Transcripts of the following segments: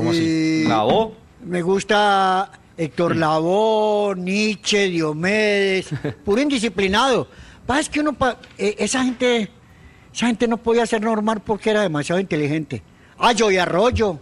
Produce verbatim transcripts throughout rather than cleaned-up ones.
¿Cómo así? Eh, ¿Lavoe? Me gusta Héctor Lavoe, Nietzsche, Diomedes, puro indisciplinado. Pasa es que uno, pa, eh, esa gente, esa gente no podía ser normal porque era demasiado inteligente. Ah, Joey Arroyo.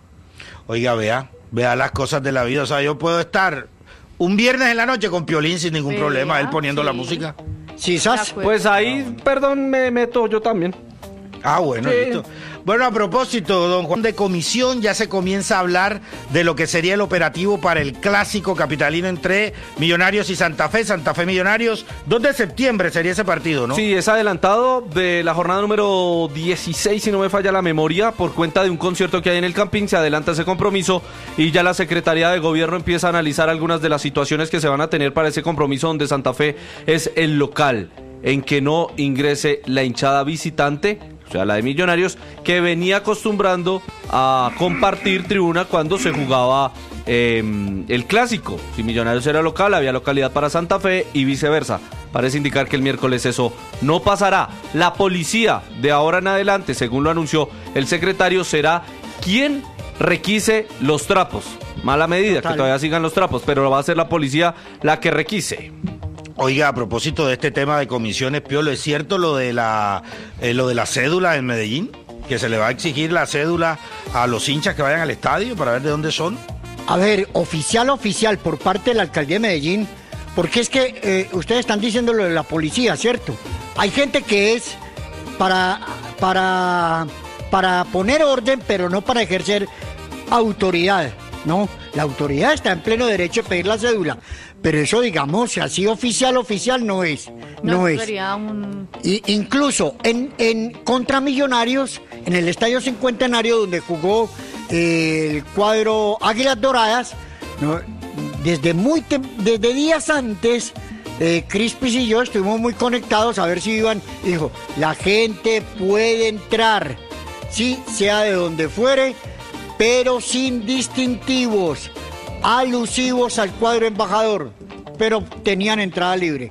Oiga, vea, vea las cosas de la vida. O sea, yo puedo estar un viernes en la noche con Piolín sin ningún Vea, problema, él poniendo sí. la música. Sí, ¿sabes? De acuerdo. Pues ahí, perdón, me meto yo también. Ah, bueno, Sí. listo. Bueno, a propósito, don Juan, de comisión, ya se comienza a hablar de lo que sería el operativo para el clásico capitalino entre Millonarios y Santa Fe. Santa Fe Millonarios, dos de septiembre sería ese partido, ¿no? Sí, es adelantado de la jornada número dieciséis, si no me falla la memoria, por cuenta de un concierto que hay en el Campín. Se adelanta ese compromiso y ya la Secretaría de Gobierno empieza a analizar algunas de las situaciones que se van a tener para ese compromiso, donde Santa Fe es el local en que no ingrese la hinchada visitante, o sea, la de Millonarios, que venía acostumbrando a compartir tribuna cuando se jugaba eh, el clásico. Si Millonarios era local, había localidad para Santa Fe y viceversa. Parece indicar que el miércoles eso no pasará. La policía, de ahora en adelante, según lo anunció el secretario, será quien requise los trapos. Mala medida, Total. que todavía sigan los trapos, pero va a ser la policía la que requise. Oiga, a propósito de este tema de comisiones, Piolo, ¿es cierto lo de la eh, lo de la cédula en Medellín? ¿Que se le va a exigir la cédula a los hinchas que vayan al estadio para ver de dónde son? A ver, oficial, oficial, por parte de la alcaldía de Medellín, porque es que eh, ustedes están diciendo lo de la policía, ¿cierto? Hay gente que es para, para, para poner orden, pero no para ejercer autoridad, ¿no? La autoridad está en pleno derecho de pedir la cédula, pero eso, digamos, así oficial, oficial no es, no, No, es. sería un... Y incluso en, en contra Millonarios, en el Estadio Cincuentenario, donde jugó eh, el cuadro Águilas Doradas, ¿no? desde muy tem- desde días antes, eh, Crispis y yo estuvimos muy conectados a ver si iban. Dijo, la gente puede entrar, sí, sea de donde fuere, pero sin distintivos alusivos al cuadro embajador, pero tenían entrada libre.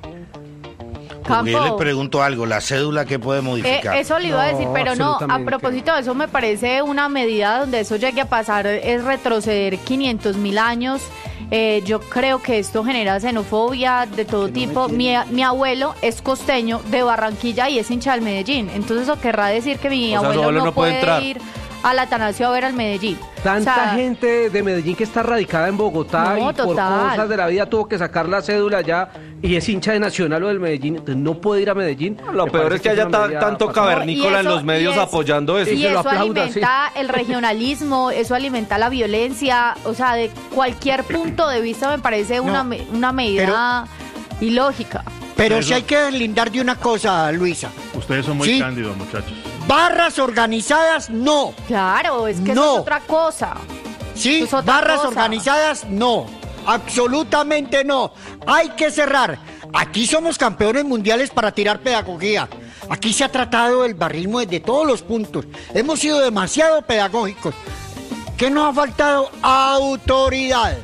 Campo. Porque yo le pregunto algo, ¿la cédula qué puede Eh, modificar? eso le iba a decir, No, pero no, a absolutamente. propósito de eso me parece una medida donde eso llegue a pasar, es retroceder quinientos mil años. Eh, yo creo que esto genera xenofobia de todo Que no me tipo. Mi, entiendo. mi abuelo es costeño de Barranquilla y es hincha del Medellín, entonces eso querrá decir que mi O sea, su abuelo, abuelo no, no puede puede entrar. ir al Atanasio a ver al Medellín. Tanta O sea, gente de Medellín que está radicada en Bogotá No, y por total. cosas de la vida tuvo que sacar la cédula ya y es hincha de Nacional o del Medellín, entonces no puede ir a Medellín. Lo Me peor parece es que haya una ta- medida tanto pasada. cavernícola en Y eso- los medios y es- apoyando eso. Sí, Y que lo eso aplauda, alimenta el regionalismo, eso alimenta la violencia, o sea, de cualquier punto de vista me parece una, No, me- una medida ilógica. Pero Eso- si hay que deslindar de una cosa, Luisa. Ustedes son muy Sí. cándidos, muchachos. Barras organizadas, no. Claro, es que No. eso es otra cosa. Sí, Eso es otra barras cosa. organizadas, no. Absolutamente no. Hay que cerrar. Aquí somos campeones mundiales para tirar pedagogía. Aquí se ha tratado el barrismo desde todos los puntos. Hemos sido demasiado pedagógicos. ¿Qué nos ha faltado? Autoridad.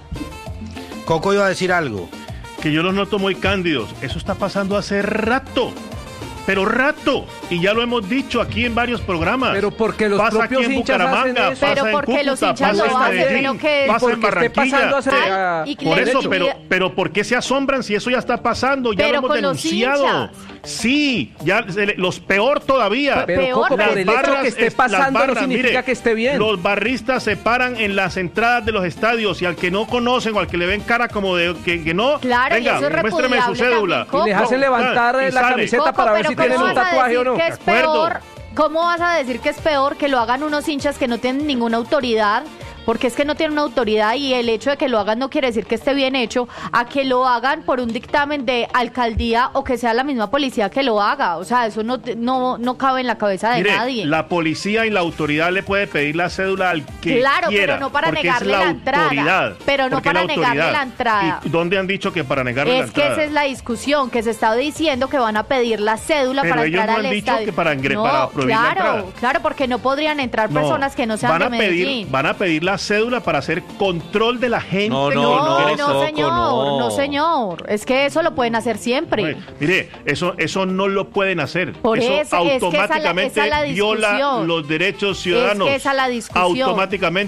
Coco iba a decir algo. Que yo los noto muy cándidos. Eso está pasando hace rato. Pero rato. Y ya lo hemos dicho aquí en varios programas. Pero porque los pasa aquí propios en hinchas Bucaramanga, hacen eso. pasa Pero en porque los Cúcuta, hinchas pasa lo en hacen, Medellín, pero que- pasa en Porque esté Barranquilla. pasando hace- Ay, ah, y que Por le eso, digo- pero, pero ¿por qué se asombran si eso ya está pasando? Ya Pero lo hemos con los denunciado. hinchas. Sí, ya se le- los peor todavía. Pero Peor, Coco, pero por el hecho que esté es- las pasando no barras, significa mire, que esté bien. Los barristas se paran en las entradas de los estadios y al que no conocen o al que le ven cara como de que, que no, Claro, y venga, eso es muéstreme su repudiable cédula. también, Coco. Y les hacen levantar Ah, y la sale. camiseta Coco, para ver pero si ¿cómo tienen un vas a tatuaje o decir no. que De es acuerdo. peor? ¿Cómo vas a decir que es peor que lo hagan unos hinchas que no tienen ninguna autoridad? Porque es que no tienen una autoridad y el hecho de que lo hagan no quiere decir que esté bien hecho, a que lo hagan por un dictamen de alcaldía o que sea la misma policía que lo haga. O sea, eso no, no, no cabe en la cabeza de Mire, nadie. la policía y la autoridad le puede pedir la cédula al que Claro, quiera. pero no para porque negarle es la, la entrada. autoridad, Pero no porque es para negarle autoridad. la entrada. ¿Y dónde han dicho que para negarle la Es que entrada? esa es la discusión, que se está diciendo que van a pedir la cédula Pero para ellos entrar no al han dicho estadio. que para ingre- no, para prohibir la claro, entrada. claro, porque no podrían entrar No, personas que no sean van de a pedir, Medellín. van a pedir la cédula para hacer control de la gente. No, que no, No, ingresa. no, Coco, señor, no. no. señor. Es que eso lo pueden hacer siempre. Oye, Mire, eso, eso no lo pueden hacer. Por eso eso, es que esa es la- automáticamente esa es la viola discusión. los derechos ciudadanos. Es que esa es la discusión. Automáticamente.